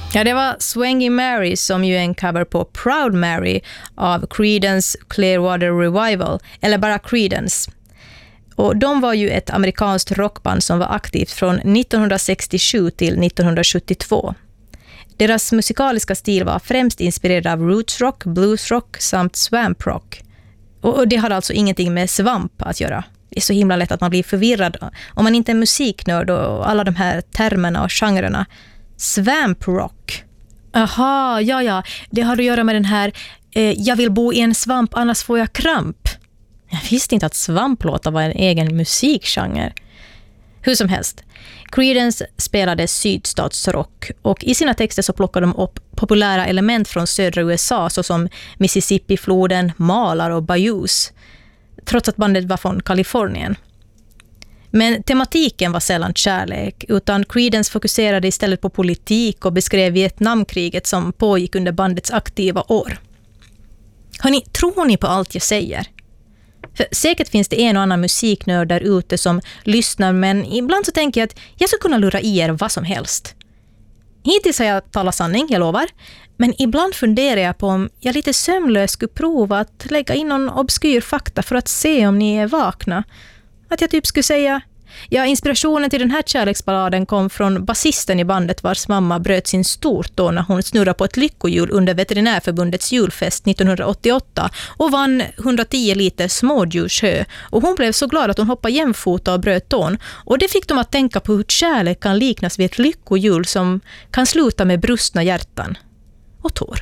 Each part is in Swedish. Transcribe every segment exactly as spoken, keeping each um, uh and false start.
Ja, det var Swangin' Mary som ju är en cover på Proud Mary av Creedence Clearwater Revival, eller bara Creedence. Och de var ju ett amerikanskt rockband som var aktivt från nittonhundrasextiosju till nittonhundrasjuttiotvå. Deras musikaliska stil var främst inspirerad av rootsrock, bluesrock samt swamprock. Och det har alltså ingenting med svamp att göra. Det är så himla lätt att man blir förvirrad om man inte är musiknörd och alla de här termerna och genrerna. Swamprock. Aha, ja ja. Det har att göra med den här eh, jag vill bo i en svamp annars får jag kramp. Jag visste inte att svamplåtar var en egen musikgenre. Hur som helst. Creedence spelade sydstatsrock och i sina texter så plockade de upp populära element från södra U S A såsom Mississippi-floden, malar och bayous, trots att bandet var från Kalifornien. Men tematiken var sällan kärlek, utan Creedence fokuserade istället på politik och beskrev Vietnamkriget som pågick under bandets aktiva år. Hörrni, tror ni på allt jag säger? För säkert finns det en och annan musiknörd där ute som lyssnar, men ibland så tänker jag att jag skulle kunna lura i er vad som helst. Hittills har jag talat sanning, jag lovar. Men ibland funderar jag på om jag lite sömnlöst skulle prova att lägga in någon obskyr fakta för att se om ni är vakna. Att jag typ skulle säga, ja, inspirationen till den här kärleksballaden kom från basisten i bandet vars mamma bröt sin stortå när hon snurrade på ett lyckohjul under Veterinärförbundets julfest nittonhundraåttioåtta och vann hundratio liter smådjurshö. Och hon blev så glad att hon hoppade jämfota och bröt tån. Och det fick dem att tänka på hur kärlek kan liknas vid ett lyckohjul som kan sluta med brustna hjärtan och tår.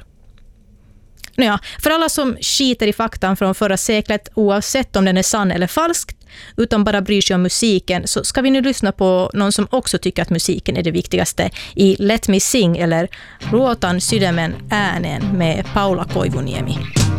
Ja, för alla som skiter i faktan från förra seklet, oavsett om den är sann eller falsk, utan bara bryr sig om musiken, så ska vi nu lyssna på någon som också tycker att musiken är det viktigaste i Let Me Sing, eller Ruotan sydämen ääneen med Paula Koivuniemi.